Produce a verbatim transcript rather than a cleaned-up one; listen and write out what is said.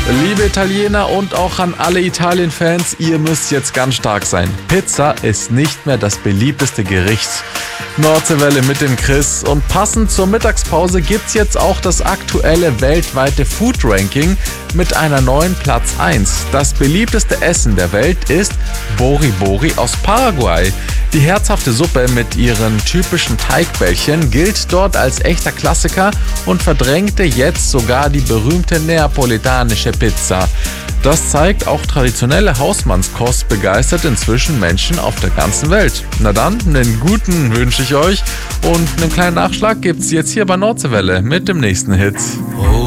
Liebe Italiener und auch an alle Italien-Fans, ihr müsst jetzt ganz stark sein. Pizza ist nicht mehr das beliebteste Gericht. Nordseewelle mit dem Chris und passend zur Mittagspause gibt's jetzt auch das aktuelle weltweite Food Ranking mit einer neuen Platz eins. Das beliebteste Essen der Welt ist Bori Bori aus Paraguay. Die herzhafte Suppe mit ihren typischen Teigbällchen gilt dort als echter Klassiker und verdrängte jetzt sogar die berühmte neapolitanische Pizza. Das zeigt, auch traditionelle Hausmannskost begeistert inzwischen Menschen auf der ganzen Welt. Na dann, einen guten wünsche ich euch und einen kleinen Nachschlag gibt's jetzt hier bei Nordseewelle mit dem nächsten Hit. Oh.